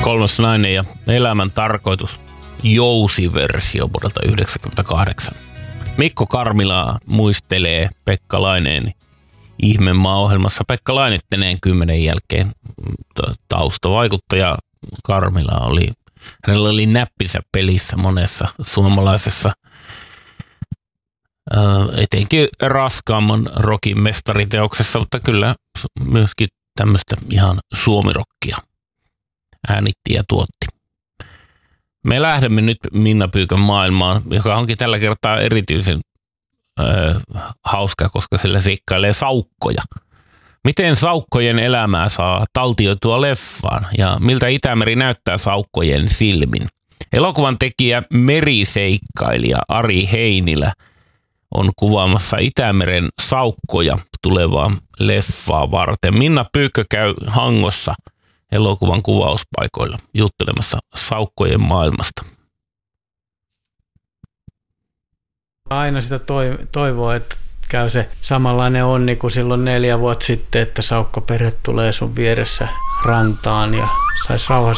Kolmas nainen ja elämän tarkoitus, jousiversio vuodelta 1998. Mikko Karmila muistelee Pekka Laineen Ihmemaa-ohjelmassa. Pekka Lainetteneen 10 jälkeen taustavaikuttaja Karmila hänellä oli näppinsä pelissä monessa suomalaisessa etenkin raskaamman rockin mestariteoksessa, mutta kyllä myöskin tämmöistä ihan suomirokkia äänitti ja tuotti. Me lähdemme nyt Minna Pyykön maailmaan, joka onkin tällä kertaa erityisen hauska, koska sillä seikkailee saukkoja. Miten saukkojen elämää saa taltioitua leffaan ja miltä Itämeri näyttää saukkojen silmin? Elokuvan tekijä meriseikkailija Ari Heinilä on kuvaamassa Itämeren saukkoja tulevaa leffaa varten. Minna Pyykkö käy Hangossa elokuvan kuvauspaikoilla juttelemassa saukkojen maailmasta. Aina sitä toivoo, että käy se samanlainen onni kuin silloin 4 vuotta sitten, että saukkoperhe tulee sun vieressä rantaan ja saisi rauhassa